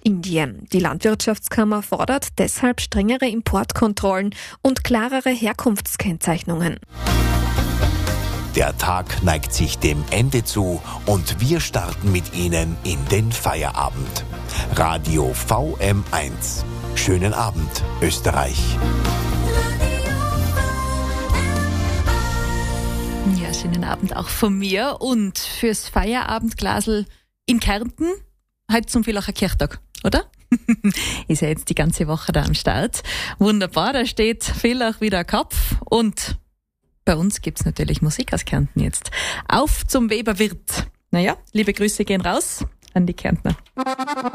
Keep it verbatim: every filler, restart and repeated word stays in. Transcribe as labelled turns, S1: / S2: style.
S1: Indien. Die Landwirtschaftskammer fordert deshalb strengere Importkontrollen und klarere Herkunftskennzeichnungen.
S2: Der Tag neigt sich dem Ende zu und wir starten mit Ihnen in den Feierabend. Radio V M eins. Schönen Abend, Österreich.
S3: Ja, schönen Abend auch von mir und fürs Feierabendglasel in Kärnten heute zum Villacher Kirchtag, oder? Ist ja jetzt die ganze Woche da am Start. Wunderbar, da steht Villach wieder Kopf und bei uns gibt's natürlich Musik aus Kärnten jetzt. Auf zum Weberwirt. Naja, liebe Grüße gehen raus an die Kärntner.